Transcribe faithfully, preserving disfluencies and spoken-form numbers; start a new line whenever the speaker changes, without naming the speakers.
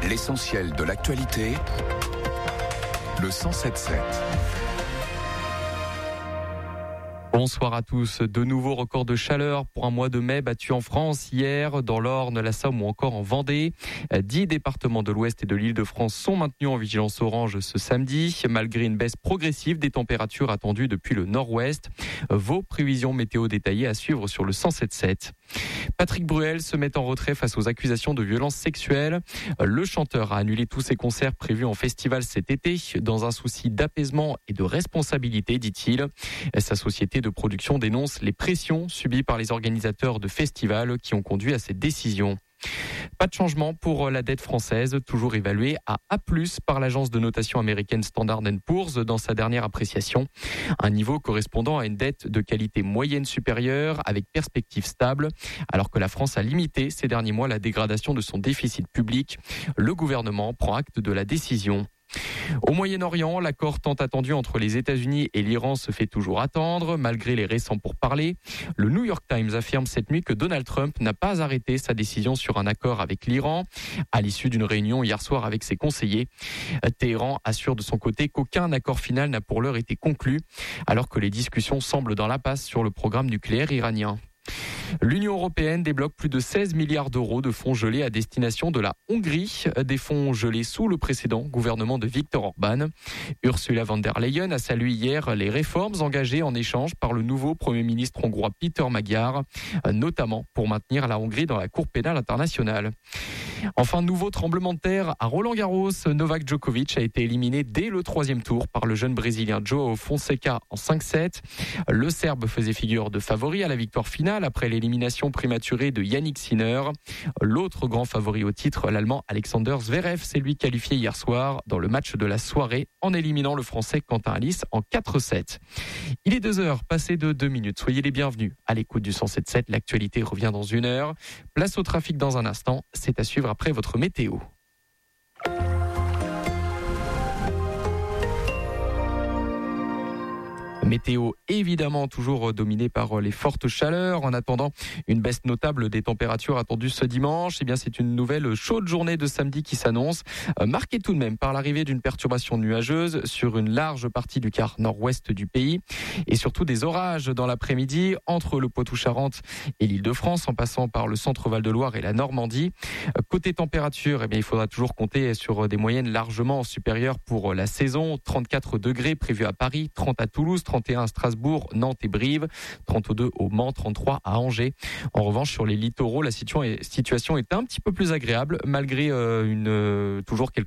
L'essentiel de l'actualité, le cent sept sept.
Bonsoir à tous. De nouveaux records de chaleur pour un mois de mai battu en France hier, dans l'Orne, la Somme ou encore en Vendée. Dix départements de l'Ouest et de l'Île-de-France sont maintenus en vigilance orange ce samedi, malgré une baisse progressive des températures attendues depuis le nord-ouest. Vos prévisions météo détaillées à suivre sur le cent sept sept. Patrick Bruel se met en retrait face aux accusations de violences sexuelles. Le chanteur a annulé tous ses concerts prévus en festival cet été, dans un souci d'apaisement et de responsabilité, dit-il. Sa société de production dénonce les pressions subies par les organisateurs de festivals qui ont conduit à cette décision. Pas de changement pour la dette française, toujours évaluée à A plus, par l'agence de notation américaine Standard and Poor's dans sa dernière appréciation. Un niveau correspondant à une dette de qualité moyenne supérieure avec perspective stable. Alors que la France a limité ces derniers mois la dégradation de son déficit public, le gouvernement prend acte de la décision. Au Moyen-Orient, l'accord tant attendu entre les États-Unis et l'Iran se fait toujours attendre, malgré les récents pourparlers. Le New York Times affirme cette nuit que Donald Trump n'a pas arrêté sa décision sur un accord avec l'Iran, à l'issue d'une réunion hier soir avec ses conseillers. Téhéran assure de son côté qu'aucun accord final n'a pour l'heure été conclu, alors que les discussions semblent dans l'impasse sur le programme nucléaire iranien. L'Union européenne débloque plus de seize milliards d'euros de fonds gelés à destination de la Hongrie, des fonds gelés sous le précédent gouvernement de Viktor Orban. Ursula von der Leyen a salué hier les réformes engagées en échange par le nouveau Premier ministre hongrois Péter Magyar, notamment pour maintenir la Hongrie dans la Cour pénale internationale. Enfin, nouveau tremblement de terre à Roland-Garros. Novak Djokovic a été éliminé dès le troisième tour par le jeune Brésilien João Fonseca en cinq sept. Le Serbe faisait figure de favori à la victoire finale après l'élimination prématurée de Yannick Sinner. L'autre grand favori au titre, l'Allemand Alexander Zverev, s'est lui qualifié hier soir dans le match de la soirée en éliminant le Français Quentin Halys en quatre sept. Il est deux heures, passé de deux minutes. Soyez les bienvenus à l'écoute du cent sept sept. L'actualité revient dans une heure. Place au trafic dans un instant. C'est à suivre après votre météo. Météo évidemment toujours dominée par les fortes chaleurs. En attendant une baisse notable des températures attendues ce dimanche, eh bien c'est une nouvelle chaude journée de samedi qui s'annonce, marquée tout de même par l'arrivée d'une perturbation nuageuse sur une large partie du quart nord-ouest du pays et surtout des orages dans l'après-midi entre le Poitou-Charentes et l'Île-de-France en passant par le centre Val-de-Loire et la Normandie. Côté température, eh bien il faudra toujours compter sur des moyennes largement supérieures pour la saison. trente-quatre degrés prévus à Paris, trente à Toulouse, trente et un à Strasbourg, Nantes et Brive, trente-deux au Mans, trente-trois à Angers. En revanche, sur les littoraux, la situation est un petit peu plus agréable malgré euh, une, euh, toujours quelques